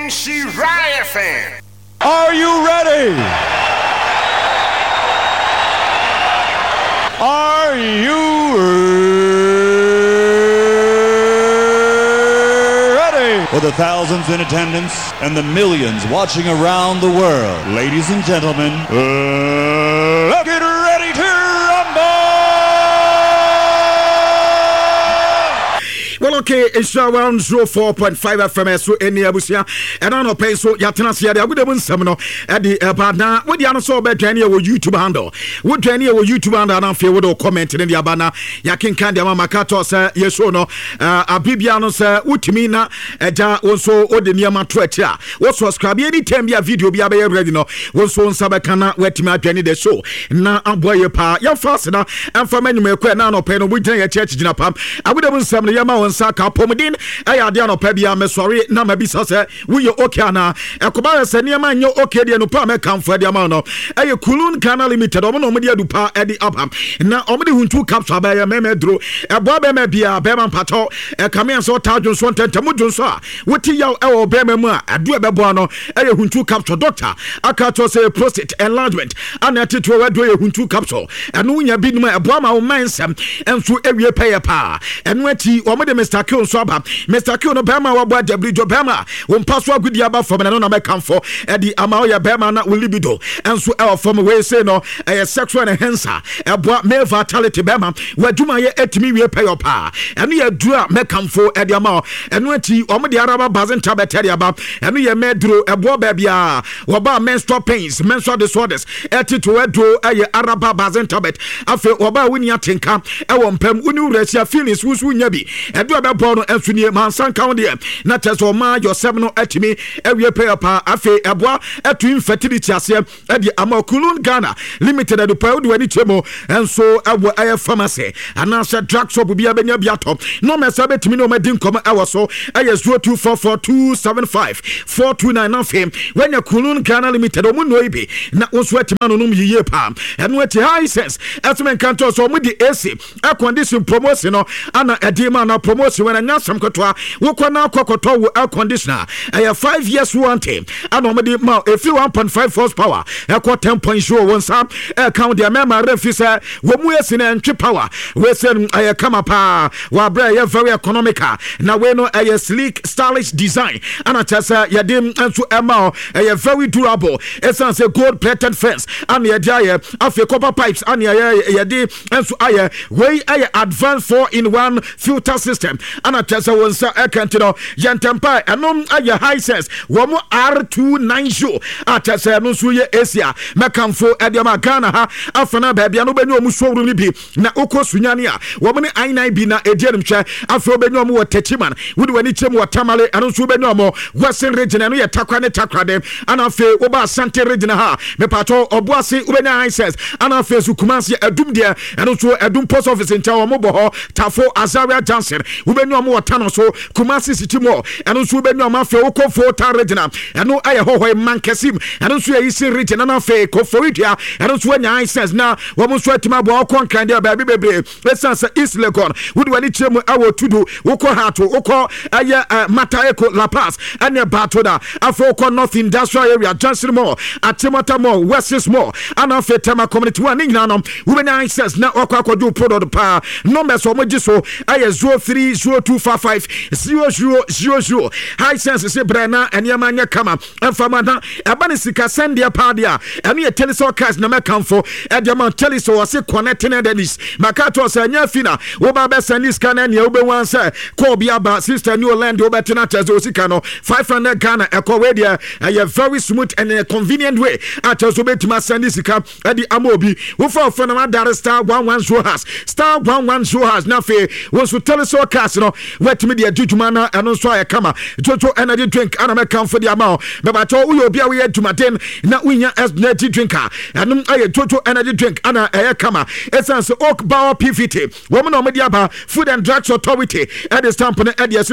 Nhyira FM. Are you ready? Are you ready? For the thousands in attendance and the millions watching around the world, ladies and gentlemen, let's get ready to rumble! Well, okay, it's around 4.5 FM, so any abusia, and I don't pay so Yatanasi, I would have been seminar at the Abana. What the answer about Jenny or YouTube handle? Would Jenny or YouTube handle and I feel would comment in the Abana, Yakin Kandama Makato, sir, yes or no, a Bibiano, sir, Utimina, Eja, also, or the Niama Twetcha. What was Crabby any time your video be ready no, was on Sabacana, wet my Jenny the show. Now, I'm boy, pa, you're faster, and for many more no pen, we take a church in a pump. I would have been some Yama. Saka pomodin ayadiano pebia me sorry na mabisa se we okay na ekoba se niam nyo okay de no pa me kamfo de ma no aye Kulun Ghana Limited omo no mo de adupa edi abam na omo de huntu capsule ba ya memedro ebo be me bia be man pato kame so tajo so tentamu so a woti yaw e wo be me mu a adu e be bo no aye huntu capsule doctor akato say prostate enlargement ana tito we do ye huntu capsule enu nya bi no ebo ma wo mansem enso ewie peye pa enu ati omo de Mr. Kill Swaba, Mr. Kill no Bama, what Jablijo Bama, when Paswa good yaba from an another camphor at the Amaya Bama will libido, and so our from away say no, a sexual enhancer, a boy male vitality Bama, where do my etimi will pay your pa, and we are draw me camphor at the amount, and when tea, or the Araba Bazan Tabateria, and we are made through a boy baby, waba menstrual pains, menstrual disorders, eti to a draw a Araba Bazan Tabet, after Oba Winia Tinka, a one pem, unu resia feelings, who's winyabi, and do about Bono and Funia Mansan County, not as Oma, your seminal at me, every pair pa, afe, abois, at twin fertility at the Kulun Ghana, limited at the Pau, any chemo, and so I have pharmacy, and answer drugs shop will be a benya biato. No Messabe to me, no Medin come our so, I just 244-275 429 fame. When your Kulun Ghana Limited, Omunoibi, not one sweat man on ye palm, and what high sense, as men can't also with the AC, a condition promotion, and a demand promotion when I know some kotwa woko na kokoto air conditioner I have 5 years warranty and omedi ma if you 1.5 horsepower e ko 10.0 one sam e count the mema refisa wo mu esi na ntwe power we say I come up wa bra ye very economical na we no a sleek stylish design and I just ya dem enso ema e very durable it's a gold plated fence and ya dia afi copper pipes and ya de enso aye we advanced 4-in-1 filter system and I tell you one sir ekantino yantempa anom aye high sense wo mo R290 atese no so ye Asia mekamfo ediama Ghana ha afana ba bia no bani omu showroom ni bi na okosunyane a wo mo ni I9 bi na edianim hwe afro bani omu wo Techiman wudi wani chem wo Tamale anu so bani omu Western region no ye takwa ne takra dem ana fe wo ba Asante region ha me pato obuase ubani high sense ana fe su Kumasi adum dia anu so adum post office nta wo mo bo ho Tafo Azaria Johnson ubeni omo watano so Kumasi City Mall eno so ubeni omo afa okofo ta regional eno aye hoho mankesim eno so yisi region na afa koforidia eno so anya license na wo mo so atima bo okon dia ba bebre essence East Legon wudi wani chemu awo tudu woko hato woko aye Mata Eco La Paz ene batoda afa okon North Industrial Area Johnson Mall Atimata Mall West Mall ana afa Tema Community one nina no ubeni license na okwakodu product pa numbers so mo giso aye 0302550000 high sense se brana eniamanya kama enfamana ebane sika sendia padia ene ye teleso cars na mekamfo ediama teleso se connecting denis makato se anya fina wo ba be sendis kana ne wo be wan se ko bia ba sister new land wo betina tezo sika no 500 Ghana eko we dia a very smooth and a convenient way atezo betima sendis sika edi amobi wo fa na Dar star 11 has star 11 has na fe wo so teleso cars no wetimi dia jujumana eno so aye kama jojo energy drink ana mekam for dia ma beba to uyo bia we adumaden na unya energy drinker eno aye jojo energy drink ana aye kama essence oak power pvt wo mo no media ba food and drugs authority at the stamp na